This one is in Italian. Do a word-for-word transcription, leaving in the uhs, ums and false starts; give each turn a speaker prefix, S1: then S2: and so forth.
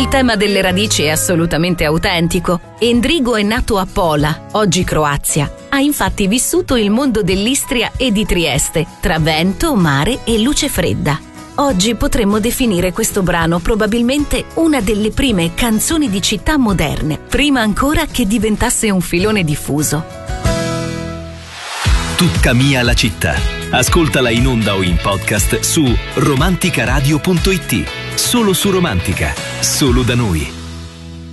S1: tema delle radici è assolutamente autentico. Endrigo è nato a Pola, oggi Croazia. Ha infatti vissuto il mondo dell'Istria e di Trieste, tra vento, mare e luce fredda. Oggi potremmo definire questo brano probabilmente una delle prime canzoni di città moderne, prima ancora che diventasse un filone diffuso.
S2: Tutta mia la città. Ascoltala in onda o in podcast su romanticaradio punto it. Solo su Romantica, solo da noi.